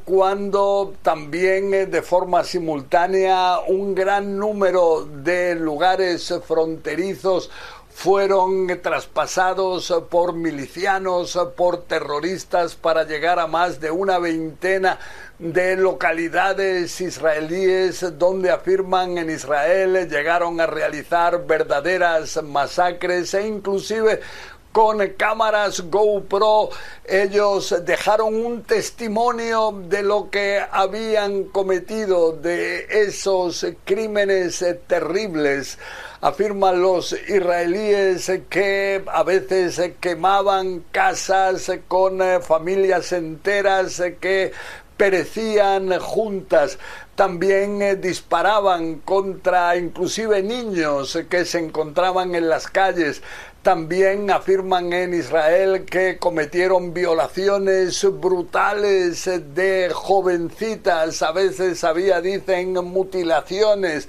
cuando también de forma simultánea un gran número de lugares fronterizos fueron traspasados por milicianos, por terroristas, para llegar a más de una veintena de localidades israelíes donde afirman en Israel llegaron a realizar verdaderas masacres e inclusive con cámaras GoPro ellos dejaron un testimonio de lo que habían cometido, de esos crímenes terribles. Afirman los israelíes que a veces quemaban casas con familias enteras que perecían juntas. También disparaban contra inclusive niños que se encontraban en las calles. También afirman en Israel que cometieron violaciones brutales de jovencitas. A veces dicen, mutilaciones,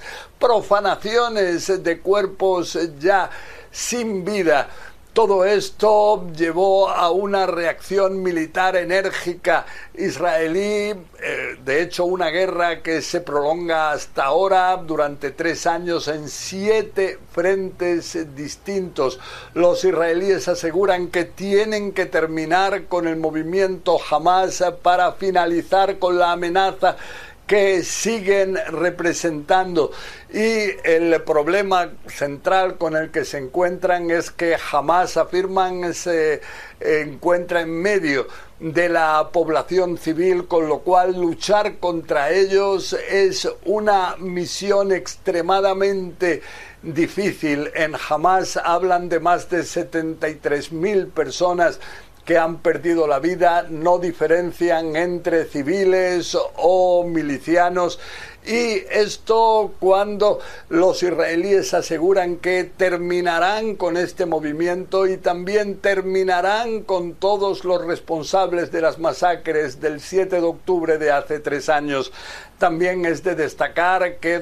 profanaciones de cuerpos ya sin vida. Todo esto llevó a una reacción militar enérgica israelí, de hecho una guerra que se prolonga hasta ahora durante 3 años en 7 frentes distintos. Los israelíes aseguran que tienen que terminar con el movimiento Hamas para finalizar con la amenaza que siguen representando, y el problema central con el que se encuentran es que Hamas, afirman, se encuentra en medio de la población civil, con lo cual luchar contra ellos es una misión extremadamente difícil. En Hamas hablan de más de 73.000 personas que han perdido la vida, no diferencian entre civiles o milicianos, y esto cuando los israelíes aseguran que terminarán con este movimiento y también terminarán con todos los responsables de las masacres del 7 de octubre de hace 3 años. También es de destacar que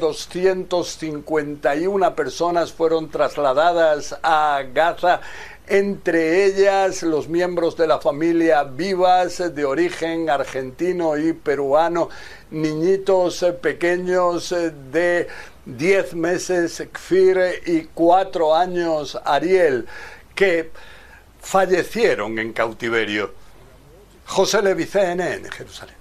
251 personas fueron trasladadas a Gaza, entre ellas los miembros de la familia Vivas, de origen argentino y peruano, niñitos pequeños de 10 meses, Kfir, y 4 años, Ariel, que fallecieron en cautiverio. José Levi, CNN, Jerusalén.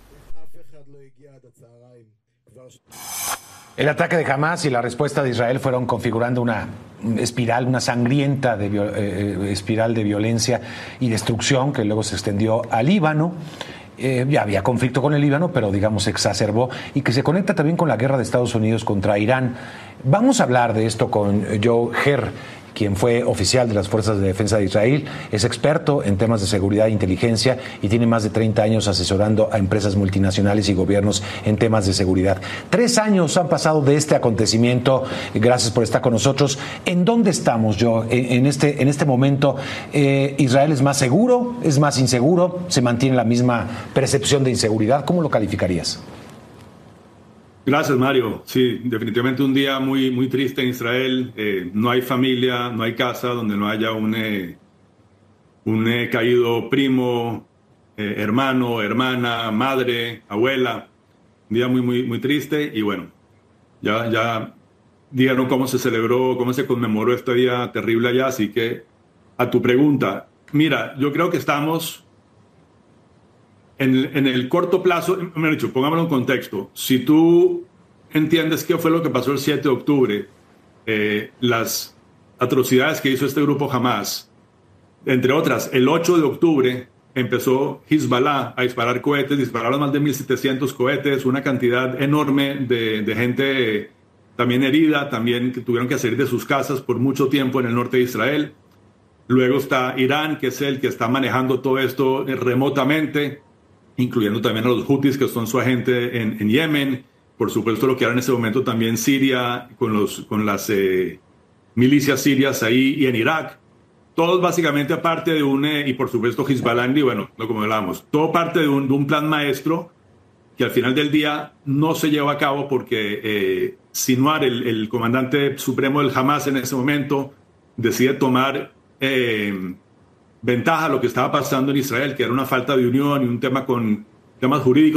El ataque de Hamas y la respuesta de Israel fueron configurando una espiral, una sangrienta espiral de violencia y destrucción que luego se extendió al Líbano. Ya había conflicto con el Líbano, pero digamos se exacerbó, y que se conecta también con la guerra de Estados Unidos contra Irán. Vamos a hablar de esto con Joe Herr, quien fue oficial de las Fuerzas de Defensa de Israel, es experto en temas de seguridad e inteligencia y tiene más de 30 años asesorando a empresas multinacionales y gobiernos en temas de seguridad. 3 años han pasado de este acontecimiento. Gracias por estar con nosotros. ¿En dónde estamos, Joe? En este momento, ¿Israel es más seguro? ¿Es más inseguro? ¿Se mantiene la misma percepción de inseguridad? ¿Cómo lo calificarías? Gracias, Mario. Sí, definitivamente un día muy, muy triste en Israel. No hay familia, no hay casa donde no haya un caído primo, hermano, hermana, madre, abuela. Un día muy, muy, muy triste. Y bueno, ya dijeron cómo se celebró, cómo se conmemoró este día terrible allá. Así que a tu pregunta, mira, yo creo que estamos en el corto plazo, me he dicho, pongámoslo en contexto. Si tú entiendes qué fue lo que pasó el 7 de octubre, las atrocidades que hizo este grupo Hamas, entre otras, el 8 de octubre empezó Hezbollah a disparar cohetes, dispararon más de 1.700 cohetes, una cantidad enorme de gente también herida, también que tuvieron que salir de sus casas por mucho tiempo en el norte de Israel. Luego está Irán, que es el que está manejando todo esto remotamente, incluyendo también a los Houthis, que son su agente en Yemen. Por supuesto, lo que era en ese momento también Siria, con las milicias sirias ahí, y en Irak. Todos básicamente aparte de y por supuesto Hezbollah, y bueno, como hablábamos, todo parte de un plan maestro que al final del día no se llevó a cabo porque Sinwar, el comandante supremo del Hamas en ese momento, decide tomar ventaja a lo que estaba pasando en Israel, que era una falta de unión y un tema con temas jurídicos